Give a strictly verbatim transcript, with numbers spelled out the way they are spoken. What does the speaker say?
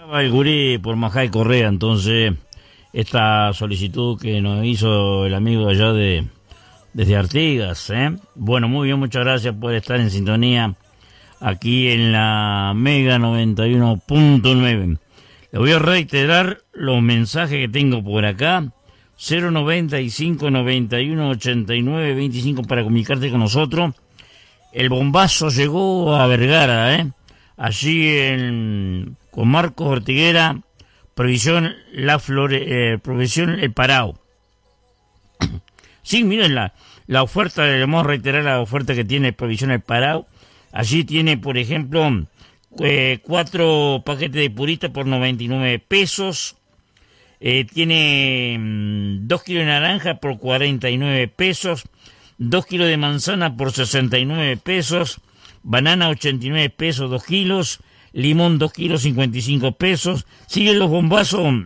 El gurí por Majay Correa, entonces, esta solicitud que nos hizo el amigo allá de desde Artigas, ¿eh? Bueno, muy bien, muchas gracias por estar en sintonía aquí en la Mega noventa y uno punto nueve. Le voy a reiterar los mensajes que tengo por acá. cero noventa y cinco, noventa y uno, ochenta y nueve, veinticinco para comunicarte con nosotros. El bombazo llegó a Vergara, ¿eh? Allí en, con Marcos Ortiguera, Provisión La Flore, eh, Provisión El Parao. Sí, miren la, la oferta, le vamos a reiterar la oferta que tiene Provisión El Parao. Allí tiene, por ejemplo, eh, cuatro paquetes de purita por noventa y nueve pesos. Eh, tiene mmm, dos kilos de naranja por cuarenta y nueve pesos. Dos kilos de manzana por sesenta y nueve pesos. Banana ochenta y nueve pesos, dos kilos. Limón dos kilos, cincuenta y cinco pesos. Siguen los bombazos